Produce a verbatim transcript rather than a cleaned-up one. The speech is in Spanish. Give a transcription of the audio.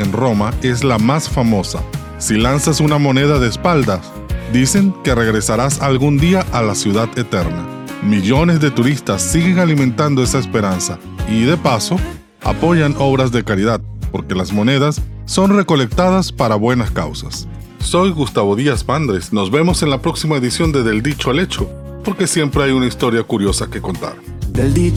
en Roma es la más famosa. Si lanzas una moneda de espaldas, dicen que regresarás algún día a la ciudad eterna. Millones de turistas siguen alimentando esa esperanza y, de paso, apoyan obras de caridad, porque las monedas son recolectadas para buenas causas. Soy Gustavo Díaz Mandres. Nos vemos en la próxima edición de Del Dicho al Hecho, porque siempre hay una historia curiosa que contar. Del dicho